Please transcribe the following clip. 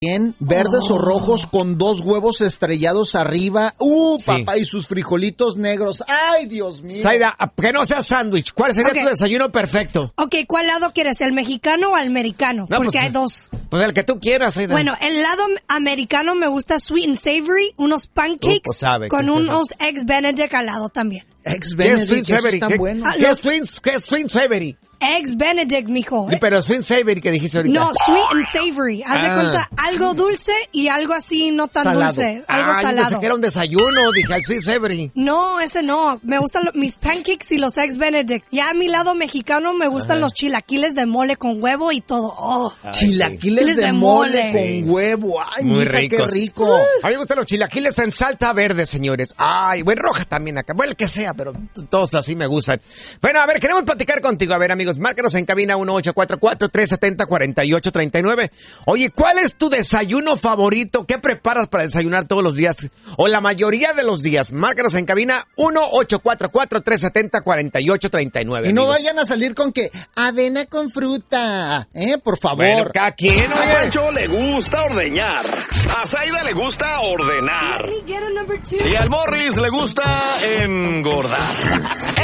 Bien, verdes o rojos con 2 huevos estrellados arriba. Sí. Papá, y sus frijolitos negros. ¡Ay, Dios mío! Zaida, que no sea sándwich. ¿Cuál sería tu desayuno perfecto? Ok, ¿cuál lado quieres? ¿El mexicano o el americano? No, porque pues, hay dos. Pues el que tú quieras, Zaida. Bueno, el lado americano me gusta sweet and savory, unos pancakes pues sabe, con ¿qué es unos eggs Benedict al lado también. Ex ¿Qué es Benedict, Sweet eso Savory? está bueno. ¿Qué es Sweet Savory? Eggs Benedict, mijo. Pero Sweet Savory que dijiste ahorita. No, sweet and savory. Haz de cuenta, algo dulce y algo así no tan Salado. dulce. Algo Yo salado. pensé que era un desayuno, dije el Sweet Savory. No, ese no. Me gustan mis pancakes y los eggs Benedict. Ya a mi lado mexicano me gustan los chilaquiles de mole con huevo y todo. Oh. Chilaquiles de mole con huevo. Ay, Muy mija, ricos. qué rico. A mí me gustan los chilaquiles en salsa verde, señores. Ay, bueno, roja también acá. Bueno, el que sea, pero todos así me gustan. Bueno, a ver, queremos platicar contigo. A ver, amigos, márcanos en cabina 1844-370-4839. Oye, ¿cuál es tu desayuno favorito? ¿Qué preparas para desayunar todos los días? O la mayoría de los días. Márcanos en cabina 1844-370-4839. Y no amigos. vayan a salir con que avena con fruta. Por favor. Bueno, cada quien, A oye. Pancho le gusta ordeñar. A Zaida le gusta ordenar. Y al Morris le gusta engordar.